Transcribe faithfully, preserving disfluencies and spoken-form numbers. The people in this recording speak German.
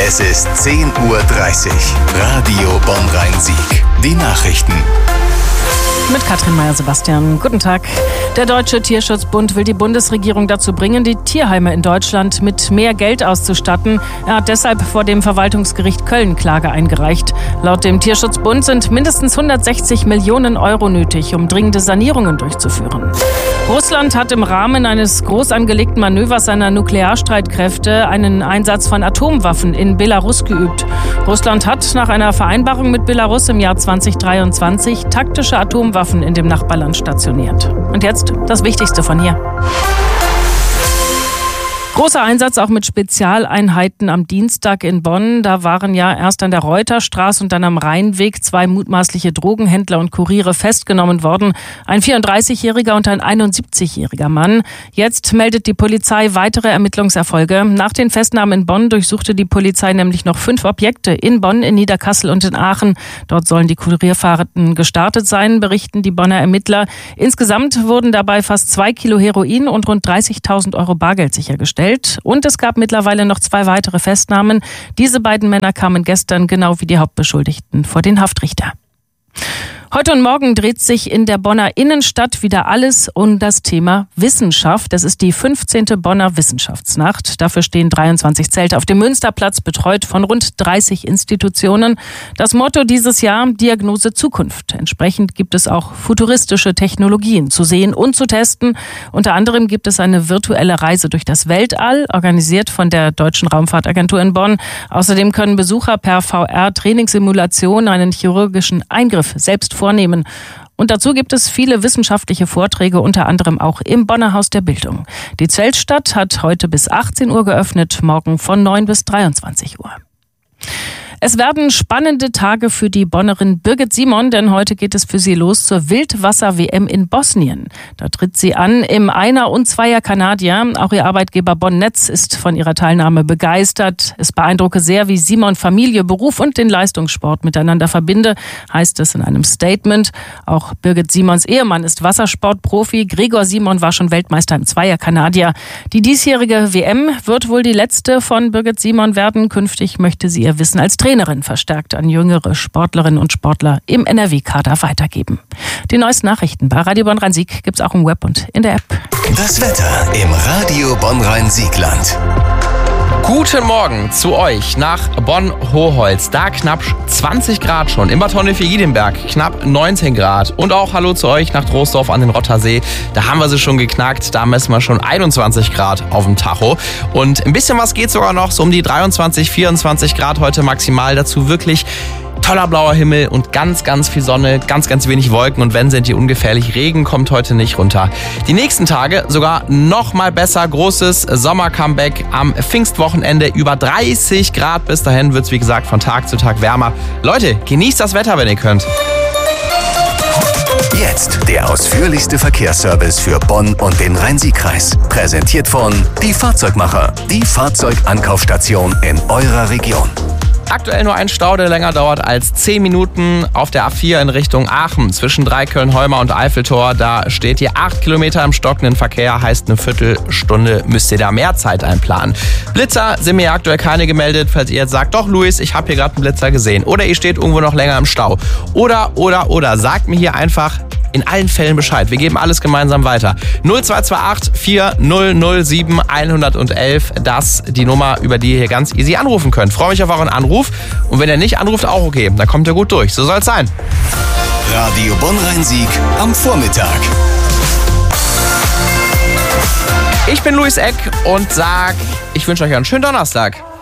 Es ist zehn Uhr dreißig. Radio Bonn-Rhein-Sieg. Die Nachrichten. Mit Katrin Meyer-Sebastian. Guten Tag. Der Deutsche Tierschutzbund will die Bundesregierung dazu bringen, die Tierheime in Deutschland mit mehr Geld auszustatten. Er hat deshalb vor dem Verwaltungsgericht Köln Klage eingereicht. Laut dem Tierschutzbund sind mindestens hundertsechzig Millionen Euro nötig, um dringende Sanierungen durchzuführen. Russland hat im Rahmen eines groß angelegten Manövers seiner Nuklearstreitkräfte einen Einsatz von Atomwaffen in Belarus geübt. Russland hat nach einer Vereinbarung mit Belarus im Jahr zweitausenddreiundzwanzig taktische Atomwaffen in dem Nachbarland stationiert. Und jetzt das Wichtigste von hier. Großer Einsatz auch mit Spezialeinheiten am Dienstag in Bonn. Da waren ja erst an der Reuterstraße und dann am Rheinweg zwei mutmaßliche Drogenhändler und Kuriere festgenommen worden. Ein vierunddreißigjähriger und ein einundsiebzigjähriger Mann. Jetzt meldet die Polizei weitere Ermittlungserfolge. Nach den Festnahmen in Bonn durchsuchte die Polizei nämlich noch fünf Objekte in Bonn, in Niederkassel und in Aachen. Dort sollen die Kurierfahrten gestartet sein, berichten die Bonner Ermittler. Insgesamt wurden dabei fast zwei Kilo Heroin und rund dreißigtausend Euro Bargeld sichergestellt. Und es gab mittlerweile noch zwei weitere Festnahmen. Diese beiden Männer kamen gestern, genau wie die Hauptbeschuldigten, vor den Haftrichter. Heute und morgen dreht sich in der Bonner Innenstadt wieder alles um das Thema Wissenschaft. Das ist die fünfzehnte Bonner Wissenschaftsnacht. Dafür stehen dreiundzwanzig Zelte auf dem Münsterplatz, betreut von rund dreißig Institutionen. Das Motto dieses Jahr: Diagnose Zukunft. Entsprechend gibt es auch futuristische Technologien zu sehen und zu testen. Unter anderem gibt es eine virtuelle Reise durch das Weltall, organisiert von der Deutschen Raumfahrtagentur in Bonn. Außerdem können Besucher per V R-Trainingssimulation einen chirurgischen Eingriff selbst vornehmen. Und dazu gibt es viele wissenschaftliche Vorträge, unter anderem auch im Bonner Haus der Bildung. Die Zeltstadt hat heute bis achtzehn Uhr geöffnet, morgen von neun bis dreiundzwanzig Uhr. Es werden spannende Tage für die Bonnerin Birgit Simon, denn heute geht es für sie los zur Wildwasser-W M in Bosnien. Da tritt sie an im Einer- und Zweier-Kanadier. Auch ihr Arbeitgeber Bonn-Netz ist von ihrer Teilnahme begeistert. Es beeindrucke sehr, wie Simon Familie, Beruf und den Leistungssport miteinander verbinde, heißt es in einem Statement. Auch Birgit Simons Ehemann ist Wassersportprofi. Gregor Simon war schon Weltmeister im Zweier-Kanadier. Die diesjährige W M wird wohl die letzte von Birgit Simon werden. Künftig möchte sie ihr Wissen als Trainerin verstärkt an jüngere Sportlerinnen und Sportler im N R W-Kader weitergeben. Die neuesten Nachrichten bei Radio Bonn-Rhein-Sieg gibt's auch im Web und in der App. Das Wetter im Radio Bonn-Rhein-Siegland. Guten Morgen zu euch nach Bonn-Hoholz. Da knapp zwanzig Grad schon. In Bad Honnefeld-Wiedenberg knapp neunzehn Grad. Und auch hallo zu euch nach Troisdorf an den Rottersee. Da haben wir sie schon geknackt. Da messen wir schon einundzwanzig Grad auf dem Tacho. Und ein bisschen was geht sogar noch. So um die dreiundzwanzig, vierundzwanzig Grad heute maximal. Dazu wirklich toller blauer Himmel und ganz, ganz viel Sonne, ganz, ganz wenig Wolken und wenn, sind die ungefährlich. Regen kommt heute nicht runter. Die nächsten Tage sogar noch mal besser. Großes Sommer-Comeback am Pfingstwochenende. Über dreißig Grad. Bis dahin wird es, wie gesagt, von Tag zu Tag wärmer. Leute, genießt das Wetter, wenn ihr könnt. Jetzt der ausführlichste Verkehrsservice für Bonn und den Rhein-Sieg-Kreis. Präsentiert von Die Fahrzeugmacher. Die Fahrzeugankaufstation in eurer Region. Aktuell nur ein Stau, der länger dauert als zehn Minuten auf der A vier in Richtung Aachen. Zwischen Dreiköln-Holmer und Eiffeltor, da steht ihr acht Kilometer im stockenden Verkehr, heißt eine Viertelstunde müsst ihr da mehr Zeit einplanen. Blitzer sind mir aktuell keine gemeldet, falls ihr jetzt sagt, doch Luis, ich habe hier gerade einen Blitzer gesehen. Oder ihr steht irgendwo noch länger im Stau. Oder, oder, oder, sagt mir hier einfach in allen Fällen Bescheid. Wir geben alles gemeinsam weiter. null zwei zwei acht vier null null sieben eins eins eins, das die Nummer, über die ihr hier ganz easy anrufen könnt. Freue mich auf euren Anruf und wenn ihr nicht anruft, auch okay. Dann kommt ihr gut durch. So soll es sein. Radio Bonn-Rhein-Sieg am Vormittag. Ich bin Luis Eck und sag, ich wünsche euch einen schönen Donnerstag.